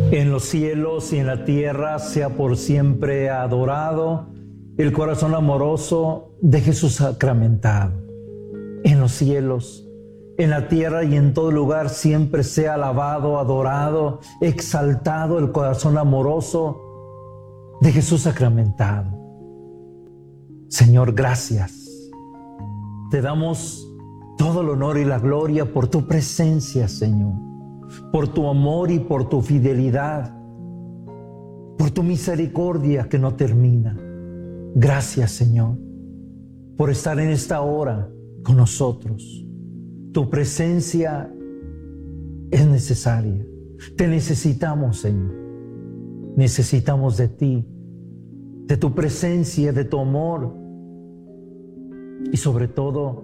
En los cielos y en la tierra sea por siempre adorado el corazón amoroso de Jesús sacramentado. En los cielos, en la tierra y en todo lugar siempre sea alabado, adorado, exaltado el corazón amoroso de Jesús sacramentado. Señor, gracias. Te damos todo el honor y la gloria por tu presencia, Señor, por tu amor y por tu fidelidad, por tu misericordia que no termina. Gracias, Señor, por estar en esta hora con nosotros. Tu presencia es necesaria. Te necesitamos, Señor. Necesitamos de ti, de tu presencia, de tu amor y sobre todo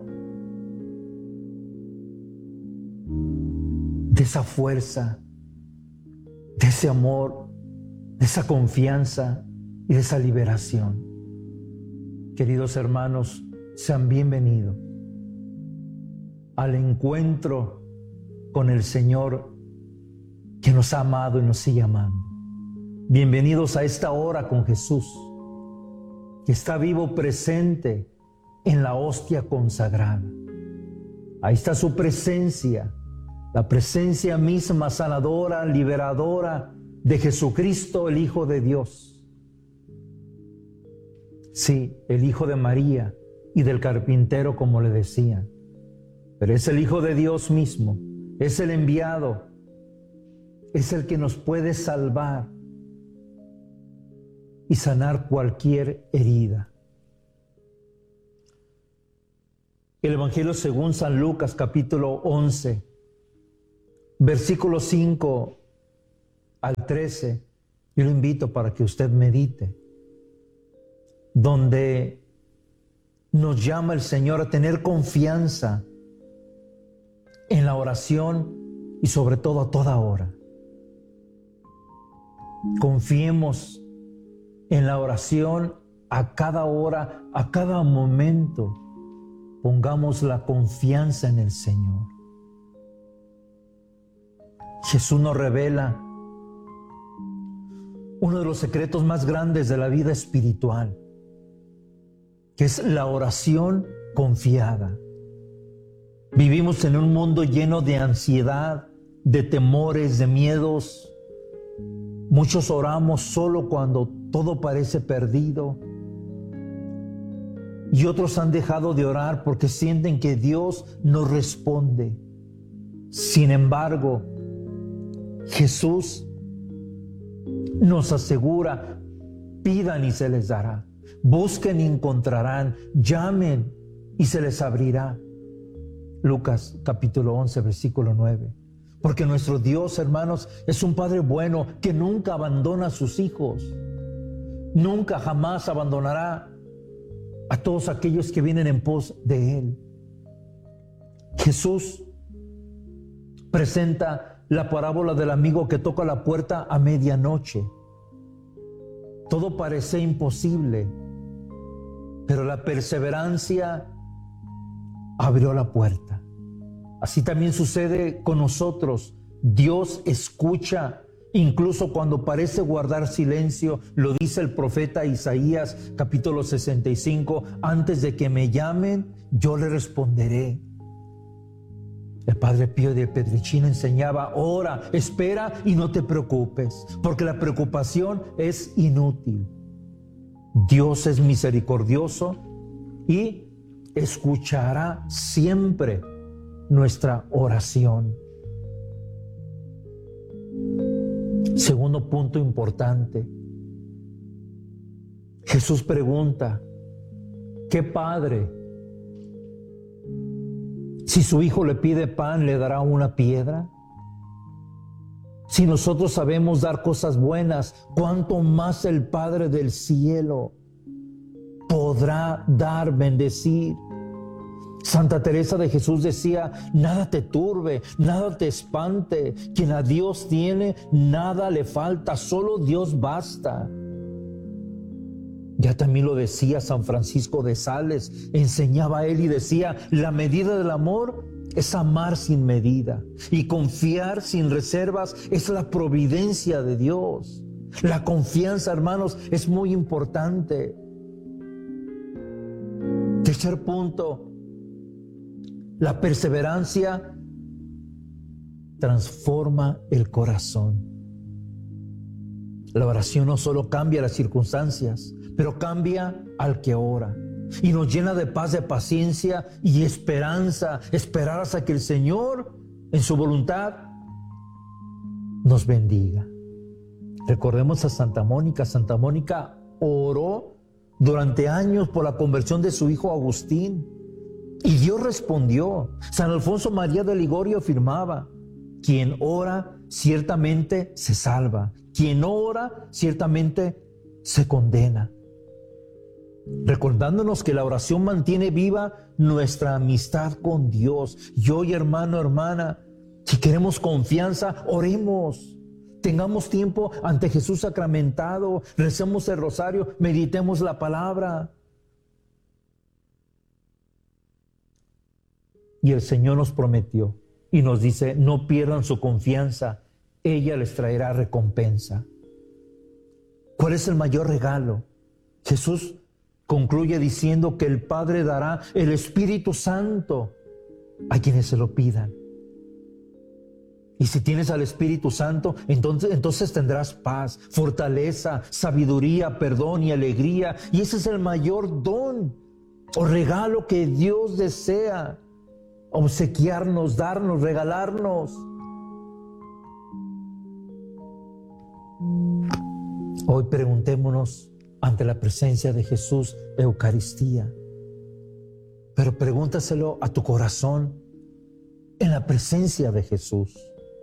de esa fuerza, de ese amor, de esa confianza y de esa liberación. Queridos hermanos, sean bienvenidos al encuentro con el Señor que nos ha amado y nos sigue amando. Bienvenidos a esta hora con Jesús, que está vivo, presente en la hostia consagrada. Ahí está su presencia, la presencia misma sanadora, liberadora de Jesucristo, el Hijo de Dios. Sí, el Hijo de María y del carpintero, como le decían. Pero es el Hijo de Dios mismo, es el enviado, es el que nos puede salvar y sanar cualquier herida. El Evangelio según San Lucas, capítulo 11, versículos 5 al 13, yo lo invito para que usted medite, donde nos llama el Señor a tener confianza en la oración y sobre todo a toda hora. Confiemos en la oración a cada hora, a cada momento. Pongamos la confianza en el Señor. Jesús nos revela uno de los secretos más grandes de la vida espiritual, que es la oración confiada. Vivimos en un mundo lleno de ansiedad, de temores, de miedos. Muchos oramos solo cuando todo parece perdido. Y otros han dejado de orar porque sienten que Dios no responde. Sin embargo, Jesús nos asegura: pidan y se les dará, busquen y encontrarán, llamen y se les abrirá. Lucas capítulo 11, versículo 9. Porque nuestro Dios, hermanos, es un Padre bueno que nunca abandona a sus hijos. Nunca, jamás abandonará a todos aquellos que vienen en pos de Él. Jesús presenta la parábola del amigo que toca la puerta a medianoche. Todo parece imposible, pero la perseverancia abrió la puerta. Así también sucede con nosotros. Dios escucha, incluso cuando parece guardar silencio. Lo dice el profeta Isaías, capítulo 65. Antes de que me llamen, yo le responderé. El Padre Pío de Pedrichina enseñaba: ora, espera y no te preocupes, porque la preocupación es inútil. Dios es misericordioso y escuchará siempre nuestra oración. Segundo punto importante. Jesús pregunta: ¿qué padre, si su hijo le pide pan, le dará una piedra? Si nosotros sabemos dar cosas buenas, ¿cuánto más el Padre del cielo podrá dar, bendecir? Santa Teresa de Jesús decía: nada te turbe, nada te espante. Quien a Dios tiene, nada le falta, solo Dios basta. Ya también lo decía San Francisco de Sales, enseñaba él y decía: la medida del amor es amar sin medida. Y confiar sin reservas es la providencia de Dios. La confianza, hermanos, es muy importante. Tercer punto, la perseverancia transforma el corazón. La oración no solo cambia las circunstancias, pero cambia al que ora. Y nos llena de paz, de paciencia y esperanza. Esperar hasta que el Señor, en su voluntad, nos bendiga. Recordemos a Santa Mónica. Santa Mónica oró durante años por la conversión de su hijo Agustín. Y Dios respondió. San Alfonso María de Ligorio afirmaba: quien ora ciertamente se salva. Quien no ora ciertamente se condena. Recordándonos que la oración mantiene viva nuestra amistad con Dios. Y hoy, hermano, hermana, si queremos confianza, oremos. Tengamos tiempo ante Jesús sacramentado. Recemos el rosario, meditemos la palabra. Y el Señor nos prometió y nos dice: no pierdan su confianza, ella les traerá recompensa. ¿Cuál es el mayor regalo? Jesús concluye diciendo que el Padre dará el Espíritu Santo a quienes se lo pidan. Y si tienes al Espíritu Santo, entonces tendrás paz, fortaleza, sabiduría, perdón y alegría. Y ese es el mayor don o regalo que Dios desea obsequiarnos, darnos, regalarnos. Hoy preguntémonos ante la presencia de Jesús, Eucaristía. Pero pregúntaselo a tu corazón en la presencia de Jesús.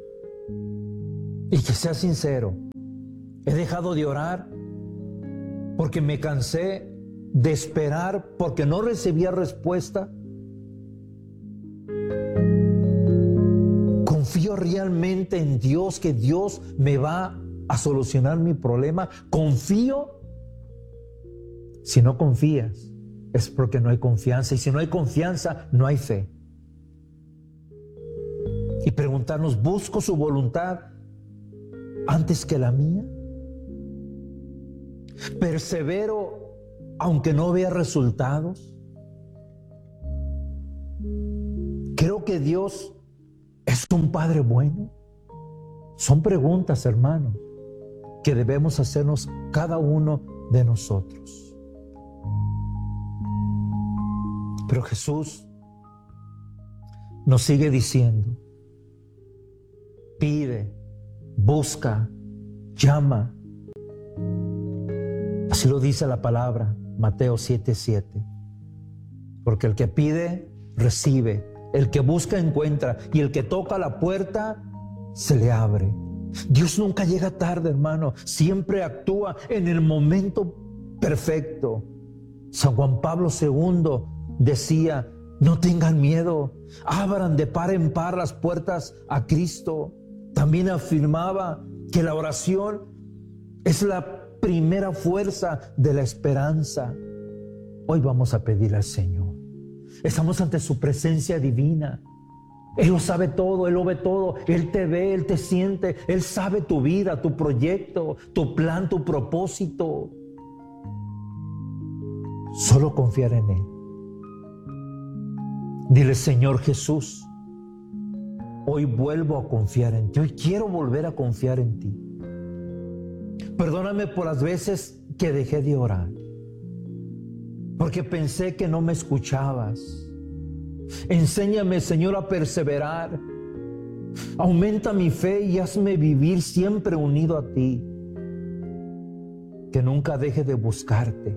Y que sea sincero. He dejado de orar porque me cansé de esperar, porque no recibía respuesta. ¿Confío realmente en Dios, que Dios me va a solucionar mi problema? ¿Confío? Si no confías, es porque no hay confianza. Y si no hay confianza, no hay fe. Y preguntarnos: ¿busco su voluntad antes que la mía? ¿Persevero aunque no vea resultados? ¿Creo que Dios es un Padre bueno? Son preguntas, hermanos, que debemos hacernos cada uno de nosotros. Pero Jesús nos sigue diciendo: pide, busca, llama. Así lo dice la palabra, Mateo 7:7. Porque el que pide, recibe. El que busca, encuentra. Y el que toca la puerta, se le abre. Dios nunca llega tarde, hermano. Siempre actúa en el momento perfecto. San Juan Pablo II decía: no tengan miedo, abran de par en par las puertas a Cristo. También afirmaba que la oración es la primera fuerza de la esperanza. Hoy vamos a pedir al Señor. Estamos ante su presencia divina. Él lo sabe todo, Él lo ve todo. Él te ve, Él te siente. Él sabe tu vida, tu proyecto, tu plan, tu propósito. Solo confiar en Él. Dile: Señor Jesús, hoy vuelvo a confiar en ti. Hoy quiero volver a confiar en ti. Perdóname por las veces que dejé de orar, porque pensé que no me escuchabas. Enséñame, Señor, a perseverar. Aumenta mi fe y hazme vivir siempre unido a ti. Que nunca deje de buscarte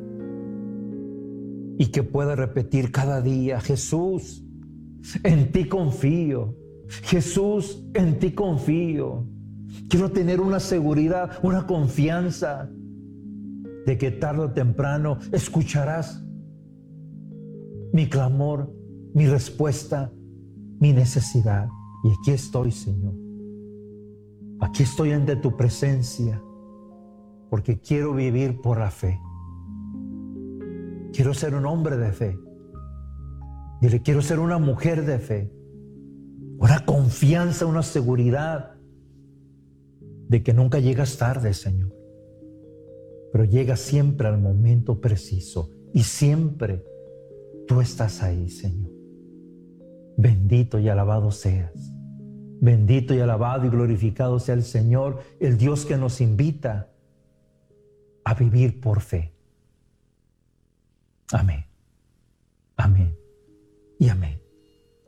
y que pueda repetir cada día: Jesús, en ti confío. Jesús, en ti confío. Quiero tener una seguridad, una confianza de que tarde o temprano escucharás mi clamor, mi respuesta, mi necesidad. Y aquí estoy, Señor. Aquí estoy ante tu presencia, porque quiero vivir por la fe. Quiero ser un hombre de fe. Dile: quiero ser una mujer de fe. una confianza, una seguridad de que nunca llegas tarde, Señor, pero llegas siempre al momento preciso y siempre tú estás ahí, Señor. Bendito y alabado seas. Bendito y alabado y glorificado sea el Señor, el Dios que nos invita a vivir por fe. Amén. Amén y amén.